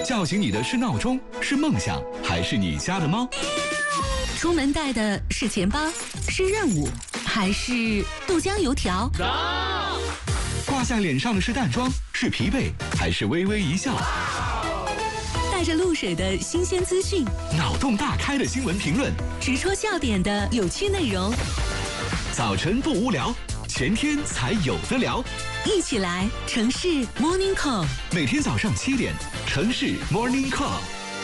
叫醒你的是闹钟，是梦想，还是你家的猫？ 出门带的是钱包，是任务，还是豆浆油条？ 挂在脸上的是淡妆，是疲惫，还是微微一笑？ 带着露水的新鲜资讯， 脑洞大开的新闻评论， 直戳笑点的有趣内容。 早晨不无聊，前天才有的聊。 一起来城市 Morning Call， 每天早上7点，城市 Morning Call。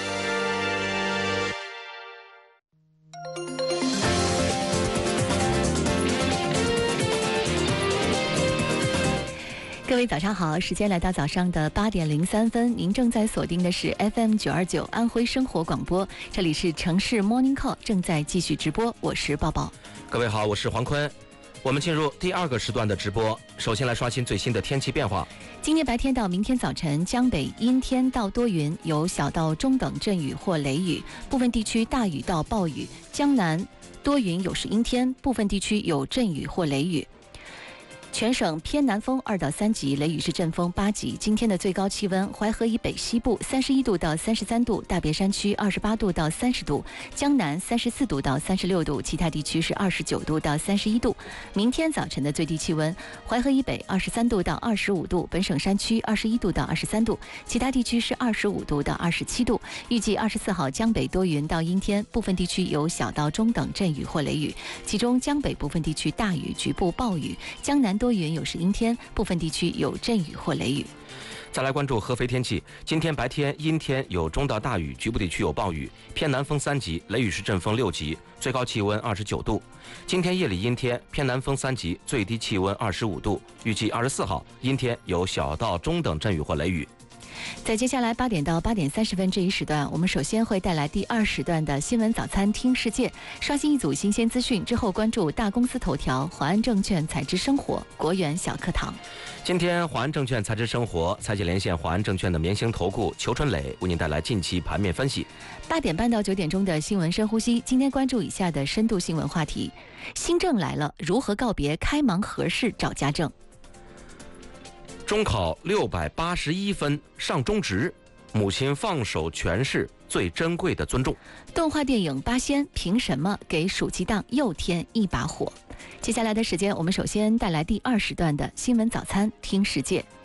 各位早上好，时间来到早上的8点03分，您正在锁定的是 FM 929安徽生活广播，这里是城市 Morning Call， 正在继续直播，我是抱抱。 各位好，我是黄坤。我们进入第2个时段的直播，首先来刷新最新的天气变化。 今天白天到明天早晨，江北阴天到多云，有小到中等阵雨或雷雨，部分地区大雨到暴雨，江南多云有时阴天，部分地区有阵雨或雷雨。全省偏南风2到3级，雷雨是阵风8级。今天的最高气温，淮河以北西部31度到33度，大别山区28度到30度，江南34度到36度，其他地区是29度到31度。明天早晨的最低气温，淮河以北23度到25度，本省山区21度到23度，其他地区是25度到27度。预计24号江北多云到阴天，部分地区有小到中等阵雨或雷雨，其中江北部分地区大雨，局部暴雨，江南多云有时阴天，部分地区有阵雨或雷雨。 再来关注合肥天气，今天白天阴天，有中到大雨，局部地区有暴雨，偏南风3级，雷雨是阵风6级，最高气温29度。今天夜里阴天，偏南风3级，最低气温25度。预计24号阴天，有小到中等阵雨或雷雨。 在接下来8点到8点30分这一时段，我们首先会带来第2时段的新闻早餐听世界，刷新一组新鲜资讯之后，关注大公司头条、华安证券财知生活、国元小课堂。 今天华安证券财知生活财经连线华安证券的明星投顾裘春磊为您带来近期盘面分析。 8点半到9点钟的新闻深呼吸，今天关注以下的深度新闻话题：新政来了，如何告别开盲盒式找家政？ 中考681分上中职，母亲放手诠释最珍贵的尊重。 动画电影《八仙》凭什么给暑期档又添一把火？接下来的时间，我们首先带来第2时段的新闻早餐听世界。